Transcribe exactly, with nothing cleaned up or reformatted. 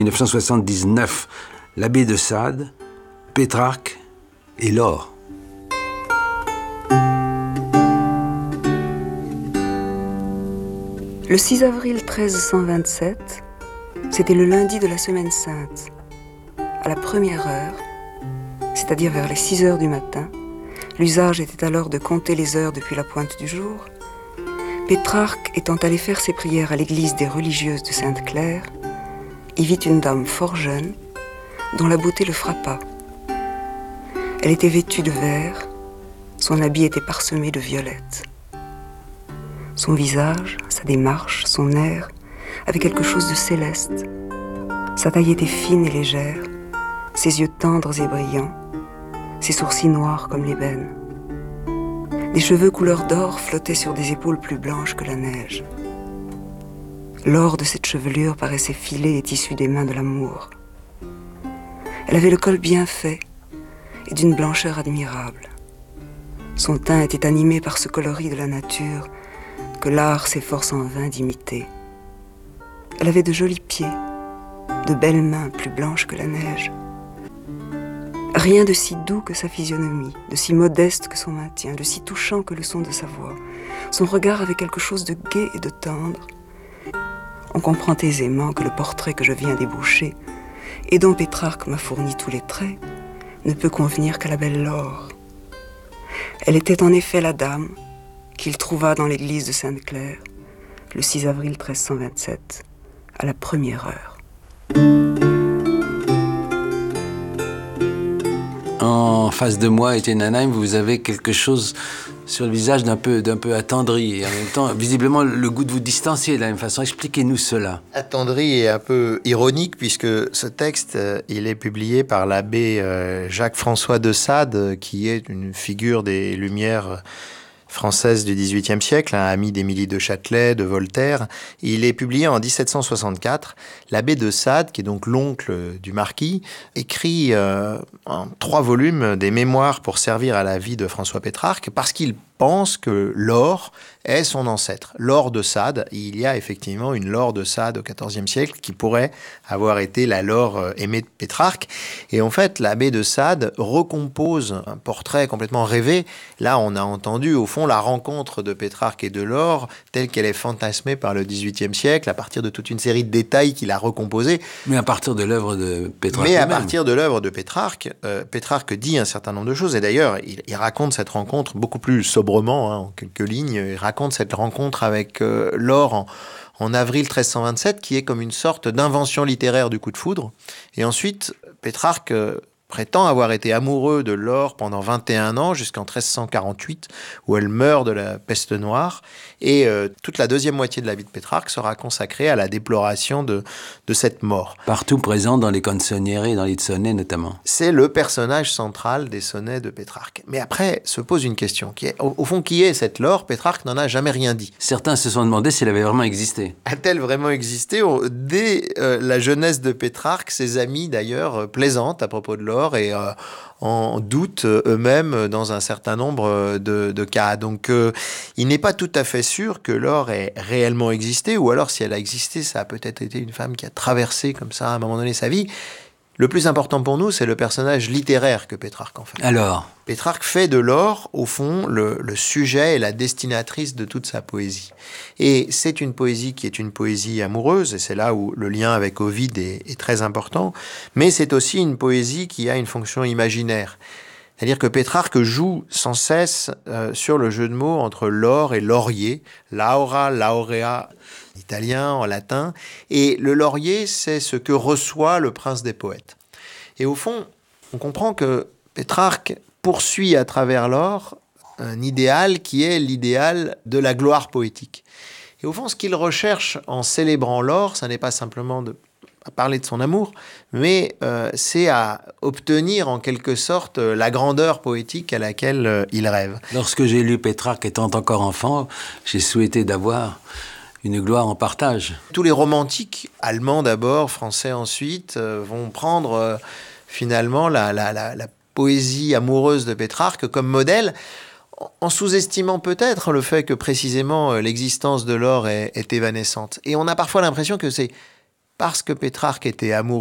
dix-neuf cent soixante-dix-neuf, l'abbé de Sade, Pétrarque et l'or. Le six avril treize cent vingt-sept, c'était le lundi de la Semaine Sainte. À la première heure, c'est-à-dire vers les six heures du matin, l'usage était alors de compter les heures depuis la pointe du jour, Pétrarque étant allé faire ses prières à l'église des religieuses de Sainte-Claire, y vit une dame fort jeune, dont la beauté le frappa. Elle était vêtue de vert, son habit était parsemé de violettes. Son visage, sa démarche, son air, avaient quelque chose de céleste. Sa taille était fine et légère, ses yeux tendres et brillants, ses sourcils noirs comme l'ébène. Des cheveux couleur d'or flottaient sur des épaules plus blanches que la neige. L'or de cette chevelure paraissait filé et tissu des mains de l'amour. Elle avait le col bien fait et d'une blancheur admirable. Son teint était animé par ce coloris de la nature que l'art s'efforce en vain d'imiter. Elle avait de jolis pieds, de belles mains plus blanches que la neige. Rien de si doux que sa physionomie, de si modeste que son maintien, de si touchant que le son de sa voix. Son regard avait quelque chose de gai et de tendre. On comprend aisément que le portrait que je viens d'ébaucher, et dont Pétrarque m'a fourni tous les traits, ne peut convenir qu'à la belle Laure. Elle était en effet la dame qu'il trouva dans l'église de Sainte-Claire, le six avril treize cent vingt-sept, à la première heure. En face de moi, Étienne Nanheim, vous avez quelque chose sur le visage d'un peu, d'un peu attendri et en même temps, visiblement, le goût de vous distancier de la même façon. Expliquez-nous cela. Attendri et un peu ironique puisque ce texte, euh, il est publié par l'abbé euh, Jacques-François de Sade, euh, qui est une figure des Lumières française du dix-huitième siècle, un ami d'Émilie de Châtelet, de Voltaire. Il est publié en dix-sept cent soixante-quatre. L'abbé de Sade, qui est donc l'oncle du marquis, écrit euh, en trois volumes des mémoires pour servir à la vie de François Pétrarque, parce qu'il pense que l'or est son ancêtre. L'or de Sade, il y a effectivement une Laure de Sade au quatorzième siècle qui pourrait avoir été la Laure aimée de Pétrarque. Et en fait, l'abbé de Sade recompose un portrait complètement rêvé. Là, on a entendu, au fond, la rencontre de Pétrarque et de Laure telle qu'elle est fantasmée par le dix-huitième siècle, à partir de toute une série de détails qu'il a recomposés. Mais à partir de l'œuvre de Pétrarque. Mais à même. partir de l'œuvre de Pétrarque, euh, Pétrarque dit un certain nombre de choses. Et d'ailleurs, il, il raconte cette rencontre beaucoup plus sobrement, hein, en quelques lignes. Il raconte cette rencontre avec euh, Laure en, en avril treize cent vingt-sept, qui est comme une sorte d'invention littéraire du coup de foudre. Et ensuite, Pétrarque euh, prétend avoir été amoureux de Laure pendant vingt et un ans, jusqu'en treize cent quarante-huit, où elle meurt de la peste noire. Et euh, toute la deuxième moitié de la vie de Pétrarque sera consacrée à la déploration de, de cette mort. Partout présent dans les canzoniere, dans les sonnets notamment. C'est le personnage central des sonnets de Pétrarque. Mais après, se pose une question. Qui est, au, au fond, qui est cette Laure ? Pétrarque n'en a jamais rien dit. Certains se sont demandé si elle avait vraiment existé. A-t-elle vraiment existé ? Dès euh, la jeunesse de Pétrarque, ses amis d'ailleurs euh, plaisantent à propos de Laure et euh, en doutent eux-mêmes dans un certain nombre de, de cas. Donc, euh, il n'est pas tout à fait sûr que Laure ait réellement existé, ou alors si elle a existé, ça a peut-être été une femme qui a traversé comme ça à un moment donné sa vie. Le plus important pour nous, c'est le personnage littéraire que Pétrarque en fait. Alors ? Pétrarque fait de Laure, au fond, le, le sujet et la destinatrice de toute sa poésie. Et c'est une poésie qui est une poésie amoureuse, et c'est là où le lien avec Ovide est, est très important, mais c'est aussi une poésie qui a une fonction imaginaire. C'est-à-dire que Pétrarque joue sans cesse euh, sur le jeu de mots entre l'or et laurier, laura, laurea, en italien, en latin, et le laurier, c'est ce que reçoit le prince des poètes. Et au fond, on comprend que Pétrarque poursuit à travers l'or un idéal qui est l'idéal de la gloire poétique. Et au fond, ce qu'il recherche en célébrant l'or, ça n'est pas simplement de à parler de son amour, mais euh, c'est à obtenir en quelque sorte la grandeur poétique à laquelle euh, il rêve. Lorsque j'ai lu Pétrarque étant encore enfant, j'ai souhaité d'avoir une gloire en partage. Tous les romantiques, allemands d'abord, français ensuite, euh, vont prendre euh, finalement la, la, la, la poésie amoureuse de Pétrarque comme modèle, en sous-estimant peut-être le fait que précisément euh, l'existence de l'or est, est évanescente. Et on a parfois l'impression que c'est parce que Pétrarque était amoureux